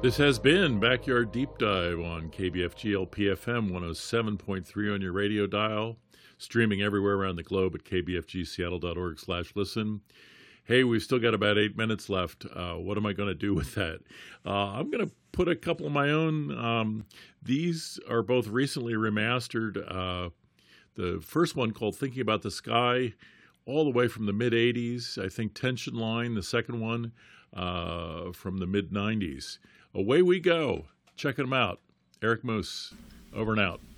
This has been Backyard Deep Dive on KBFG LPFM 107.3 on your radio dial, streaming everywhere around the globe at kbfgseattle.org/listen. Hey, we've still got about 8 minutes left. What am I going to do with that? I'm going to put a couple of my own. These are both recently remastered. The first one called Thinking About the Sky, all the way from the mid-'80s. I think Tension Line, the second one, from the mid-'90s. Away we go. Checking them out. Eric Moose, over and out.